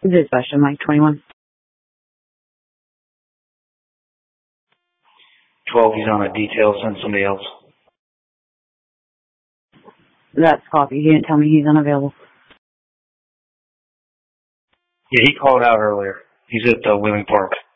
Dispatcher, Mike 21. 12, he's on a detail, send somebody else. That's copy. He didn't tell me he's unavailable. Yeah, he called out earlier. He's at Wheeling Park.